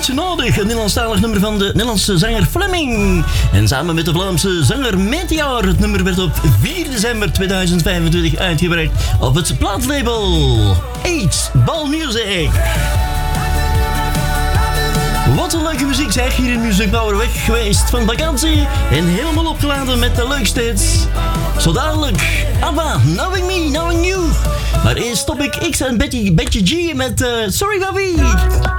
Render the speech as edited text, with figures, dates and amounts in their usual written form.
Niet Nodig, een Nederlandstalig nummer van de Nederlandse zanger Fleming. En samen met de Vlaamse zanger Meteor. Het nummer werd op 4 december 2025 uitgebracht op het plaatlabel 8 Ball Music. Wat een leuke muziek zeg, hier in Music Power, weg geweest van vakantie en helemaal opgeladen met de leukste hits. Zo dadelijk, ABBA, Knowing Me, Knowing You. Maar eerst stop ik X en Betty G met Sorry Baby.